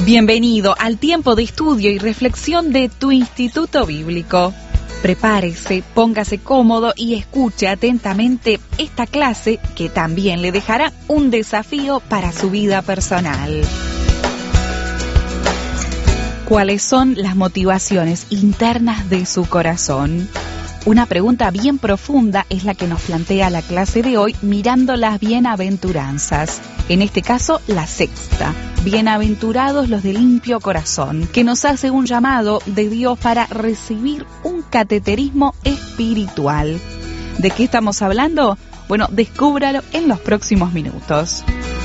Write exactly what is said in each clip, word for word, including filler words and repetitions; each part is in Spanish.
Bienvenido al tiempo de estudio y reflexión de tu Instituto Bíblico. Prepárese, póngase cómodo y escuche atentamente esta clase que también le dejará un desafío para su vida personal. ¿Cuáles son las motivaciones internas de su corazón? Una pregunta bien profunda es la que nos plantea la clase de hoy mirando las bienaventuranzas. En este caso, la sexta. Bienaventurados los de limpio corazón, que nos hace un llamado de Dios para recibir un cateterismo espiritual. ¿De qué estamos hablando? Bueno, descúbralo en los próximos minutos.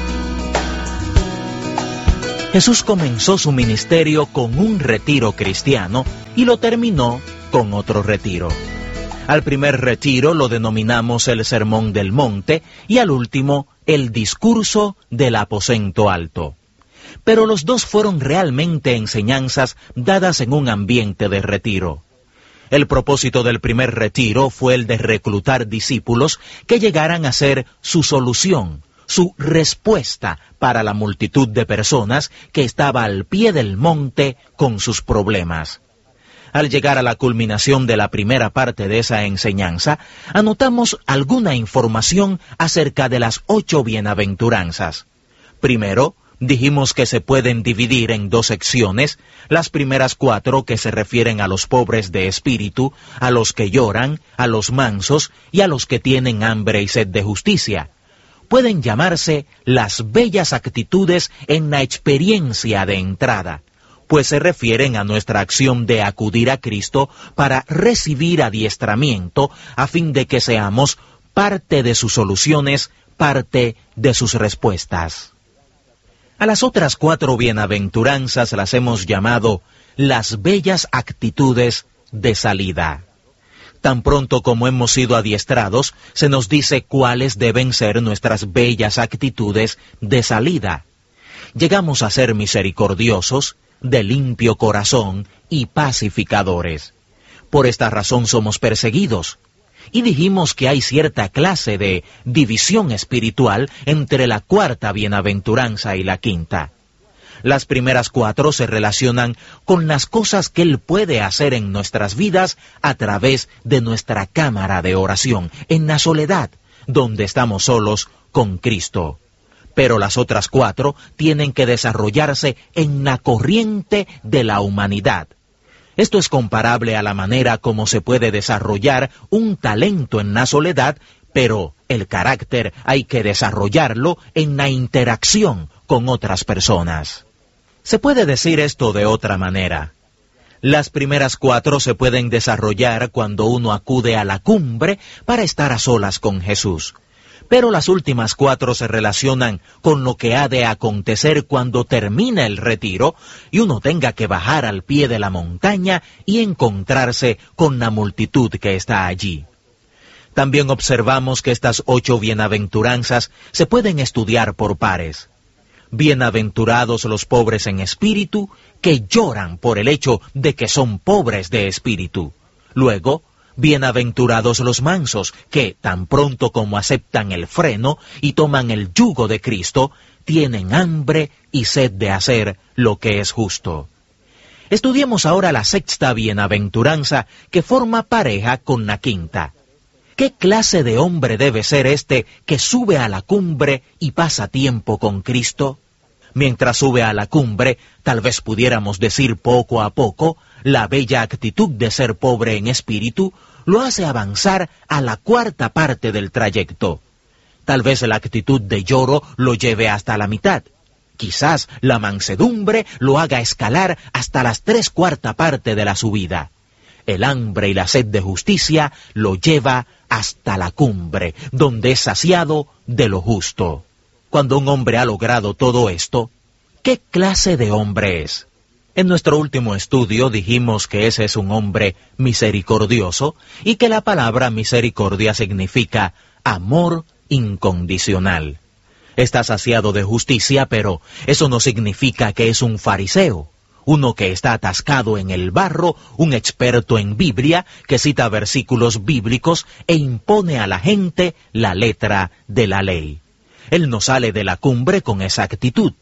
Jesús comenzó su ministerio con un retiro cristiano y lo terminó con otro retiro. Al primer retiro lo denominamos el Sermón del Monte y al último el discurso del aposento alto. Pero los dos fueron realmente enseñanzas dadas en un ambiente de retiro. El propósito del primer retiro fue el de reclutar discípulos que llegaran a ser su solución, su respuesta para la multitud de personas que estaba al pie del monte con sus problemas. Al llegar a la culminación de la primera parte de esa enseñanza, anotamos alguna información acerca de las ocho bienaventuranzas. Primero, dijimos que se pueden dividir en dos secciones, las primeras cuatro que se refieren a los pobres de espíritu, a los que lloran, a los mansos y a los que tienen hambre y sed de justicia. Pueden llamarse las bellas actitudes en la experiencia de entrada, pues se refieren a nuestra acción de acudir a Cristo para recibir adiestramiento a fin de que seamos parte de sus soluciones, parte de sus respuestas. A las otras cuatro bienaventuranzas las hemos llamado las bellas actitudes de salida. Tan pronto como hemos sido adiestrados, se nos dice cuáles deben ser nuestras bellas actitudes de salida. Llegamos a ser misericordiosos, de limpio corazón y pacificadores. Por esta razón somos perseguidos. Y dijimos que hay cierta clase de división espiritual entre la cuarta bienaventuranza y la quinta. Las primeras cuatro se relacionan con las cosas que Él puede hacer en nuestras vidas a través de nuestra cámara de oración, en la soledad, donde estamos solos con Cristo. Pero las otras cuatro tienen que desarrollarse en la corriente de la humanidad. Esto es comparable a la manera como se puede desarrollar un talento en la soledad, pero el carácter hay que desarrollarlo en la interacción con otras personas. Se puede decir esto de otra manera. Las primeras cuatro se pueden desarrollar cuando uno acude a la cumbre para estar a solas con Jesús. Pero las últimas cuatro se relacionan con lo que ha de acontecer cuando termina el retiro y uno tenga que bajar al pie de la montaña y encontrarse con la multitud que está allí. También observamos que estas ocho bienaventuranzas se pueden estudiar por pares. Bienaventurados los pobres en espíritu, que lloran por el hecho de que son pobres de espíritu. Luego, bienaventurados los mansos, que tan pronto como aceptan el freno y toman el yugo de Cristo, tienen hambre y sed de hacer lo que es justo. Estudiemos ahora la sexta bienaventuranza que forma pareja con la quinta. ¿Qué clase de hombre debe ser este que sube a la cumbre y pasa tiempo con Cristo? Mientras sube a la cumbre, tal vez pudiéramos decir poco a poco, la bella actitud de ser pobre en espíritu lo hace avanzar a la cuarta parte del trayecto. Tal vez la actitud de lloro lo lleve hasta la mitad. Quizás la mansedumbre lo haga escalar hasta las tres cuarta parte de la subida. El hambre y la sed de justicia lo lleva hasta la cumbre, donde es saciado de lo justo. Cuando un hombre ha logrado todo esto, ¿qué clase de hombre es? En nuestro último estudio dijimos que ese es un hombre misericordioso y que la palabra misericordia significa amor incondicional. Está saciado de justicia, pero eso no significa que es un fariseo, uno que está atascado en el barro, un experto en Biblia, que cita versículos bíblicos e impone a la gente la letra de la ley. Él no sale de la cumbre con esa actitud.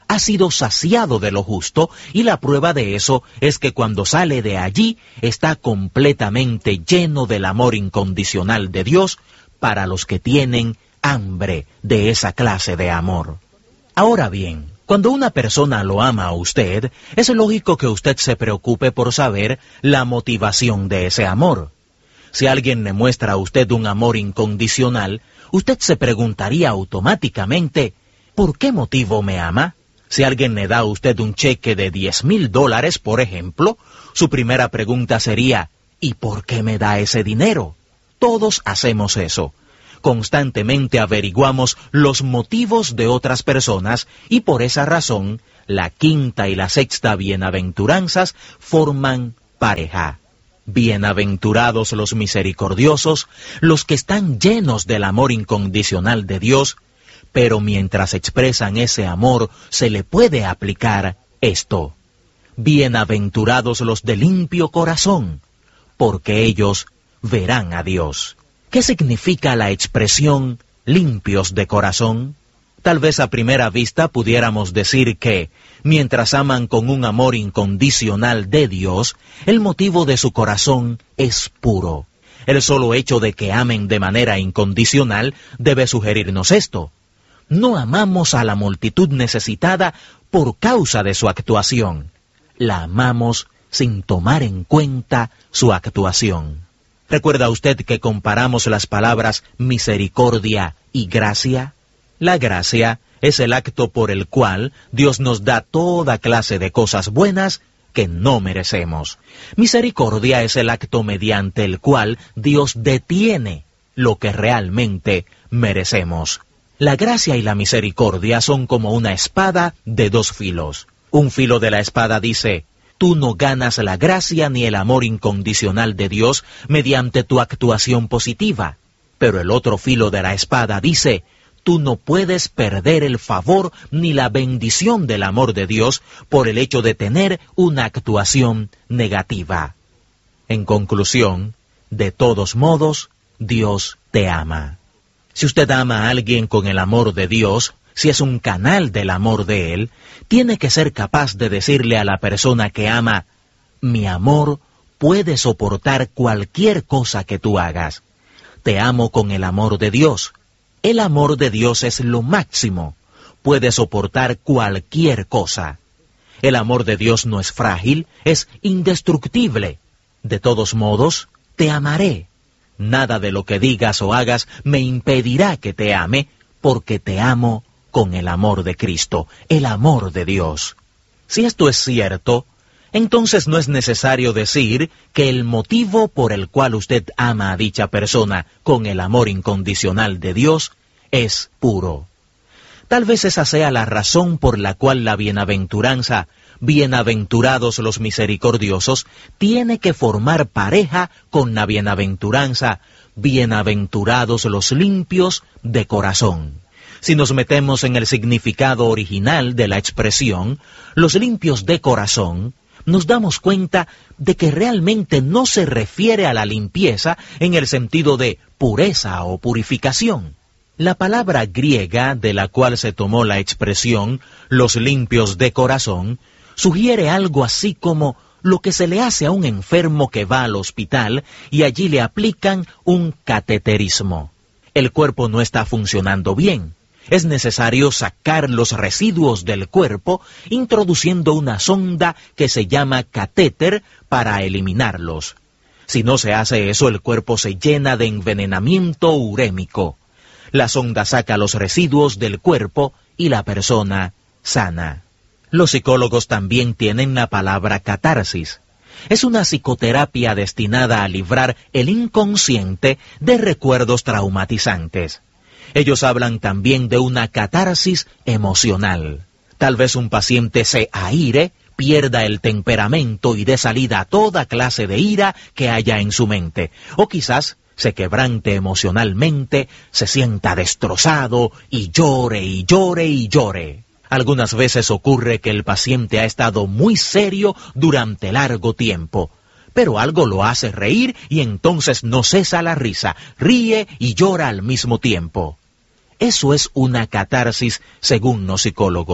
ha sido saciado de lo justo, y la prueba de eso es que cuando sale de allí está completamente lleno del amor incondicional de Dios para los que tienen hambre de esa clase de amor. Ahora bien, cuando una persona lo ama a usted, es lógico que usted se preocupe por saber la motivación de ese amor. Si alguien le muestra a usted un amor incondicional, usted se preguntaría automáticamente, ¿por qué motivo me ama? Si alguien le da a usted un cheque de diez mil dólares, por ejemplo, su primera pregunta sería, ¿y por qué me da ese dinero? Todos hacemos eso. Constantemente averiguamos los motivos de otras personas y por esa razón, la quinta y la sexta bienaventuranzas forman pareja. Bienaventurados los misericordiosos, los que están llenos del amor incondicional de Dios, pero mientras expresan ese amor se le puede aplicar esto. Bienaventurados los de limpio corazón, porque ellos verán a Dios. ¿Qué significa la expresión limpios de corazón? Tal vez a primera vista pudiéramos decir que, mientras aman con un amor incondicional de Dios, el motivo de su corazón es puro. El solo hecho de que amen de manera incondicional debe sugerirnos esto. No amamos a la multitud necesitada por causa de su actuación. La amamos sin tomar en cuenta su actuación. ¿Recuerda usted que comparamos las palabras misericordia y gracia? La gracia es el acto por el cual Dios nos da toda clase de cosas buenas que no merecemos. Misericordia es el acto mediante el cual Dios detiene lo que realmente merecemos. La gracia y la misericordia son como una espada de dos filos. Un filo de la espada dice, tú no ganas la gracia ni el amor incondicional de Dios mediante tu actuación positiva. Pero el otro filo de la espada dice, tú no puedes perder el favor ni la bendición del amor de Dios por el hecho de tener una actuación negativa. En conclusión, de todos modos, Dios te ama. Si usted ama a alguien con el amor de Dios, si es un canal del amor de Él, tiene que ser capaz de decirle a la persona que ama, mi amor puede soportar cualquier cosa que tú hagas. Te amo con el amor de Dios. El amor de Dios es lo máximo. Puede soportar cualquier cosa. El amor de Dios no es frágil, es indestructible. De todos modos, te amaré. Nada de lo que digas o hagas me impedirá que te ame, porque te amo con el amor de Cristo, el amor de Dios. Si esto es cierto, entonces no es necesario decir que el motivo por el cual usted ama a dicha persona con el amor incondicional de Dios es puro. Tal vez esa sea la razón por la cual la bienaventuranza, bienaventurados los misericordiosos, tiene que formar pareja con la bienaventuranza, bienaventurados los limpios de corazón. Si nos metemos en el significado original de la expresión, los limpios de corazón, nos damos cuenta de que realmente no se refiere a la limpieza en el sentido de pureza o purificación. La palabra griega de la cual se tomó la expresión los limpios de corazón sugiere algo así como lo que se le hace a un enfermo que va al hospital y allí le aplican un cateterismo. El cuerpo no está funcionando bien. Es necesario sacar los residuos del cuerpo introduciendo una sonda que se llama catéter para eliminarlos. Si no se hace eso, el cuerpo se llena de envenenamiento urémico. La sonda saca los residuos del cuerpo y la persona sana. Los psicólogos también tienen la palabra catarsis. Es una psicoterapia destinada a librar el inconsciente de recuerdos traumatizantes. Ellos hablan también de una catarsis emocional. Tal vez un paciente se aire, pierda el temperamento y dé salida a toda clase de ira que haya en su mente. O quizás se quebrante emocionalmente, se sienta destrozado y llore y llore y llore. Algunas veces ocurre que el paciente ha estado muy serio durante largo tiempo, pero algo lo hace reír y entonces no cesa la risa, ríe y llora al mismo tiempo. Eso es una catarsis según los psicólogos.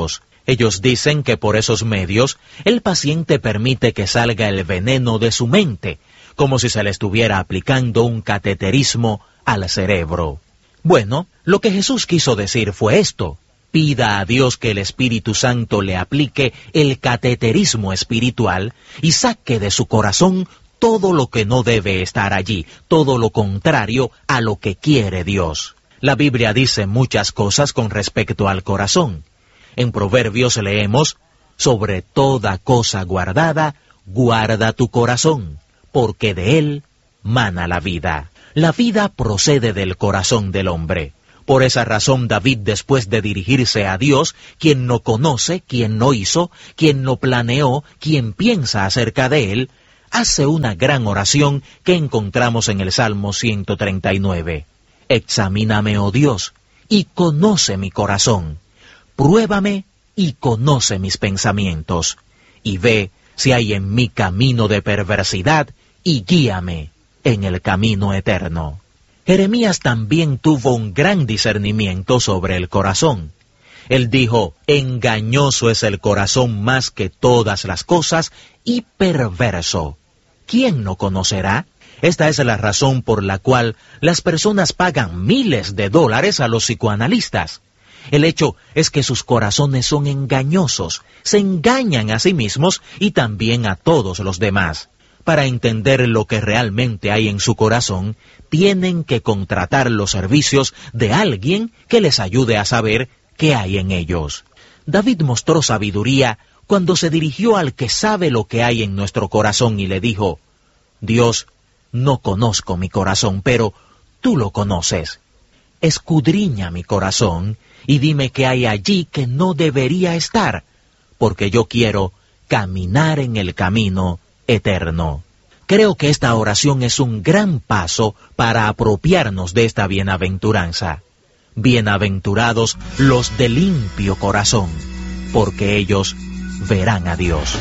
Ellos dicen que por esos medios el paciente permite que salga el veneno de su mente, como si se le estuviera aplicando un cateterismo al cerebro. Bueno, lo que Jesús quiso decir fue esto: pida a Dios que el Espíritu Santo le aplique el cateterismo espiritual y saque de su corazón todo lo que no debe estar allí, todo lo contrario a lo que quiere Dios. La Biblia dice muchas cosas con respecto al corazón. En Proverbios leemos: sobre toda cosa guardada, guarda tu corazón, porque de él mana la vida. La vida procede del corazón del hombre. Por esa razón David, después de dirigirse a Dios, quien no conoce, quien no hizo, quien no planeó, quien piensa acerca de él, hace una gran oración que encontramos en el Salmo ciento treinta y nueve. Examíname, oh Dios, y conoce mi corazón. Pruébame y conoce mis pensamientos, y ve si hay en mí camino de perversidad, y guíame en el camino eterno. Jeremías también tuvo un gran discernimiento sobre el corazón. Él dijo: engañoso es el corazón más que todas las cosas, y perverso. ¿Quién no conocerá? Esta es la razón por la cual las personas pagan miles de dólares a los psicoanalistas. El hecho es que sus corazones son engañosos, se engañan a sí mismos y también a todos los demás. Para entender lo que realmente hay en su corazón, tienen que contratar los servicios de alguien que les ayude a saber qué hay en ellos. David mostró sabiduría cuando se dirigió al que sabe lo que hay en nuestro corazón y le dijo: Dios, no conozco mi corazón, pero tú lo conoces. Escudriña mi corazón y dime qué hay allí que no debería estar, porque yo quiero caminar en el camino eterno. Creo que esta oración es un gran paso para apropiarnos de esta bienaventuranza. Bienaventurados los de limpio corazón, porque ellos verán a Dios.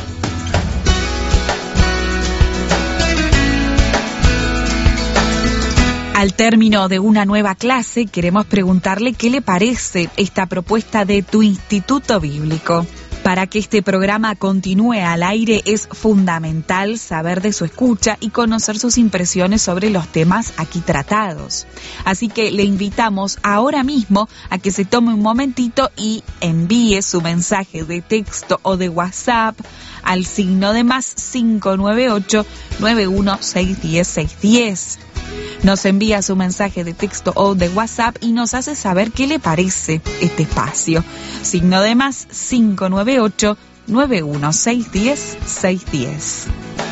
Al término de una nueva clase, queremos preguntarle qué le parece esta propuesta de tu Instituto Bíblico. Para que este programa continúe al aire es fundamental saber de su escucha y conocer sus impresiones sobre los temas aquí tratados. Así que le invitamos ahora mismo a que se tome un momentito y envíe su mensaje de texto o de WhatsApp al signo de más cinco nueve ocho, nueve uno seis uno cero, seis uno cero. Nos envía su mensaje de texto o de WhatsApp y nos hace saber qué le parece este espacio. Signo de más cinco nueve ocho, nueve uno seis uno cero, seis uno cero.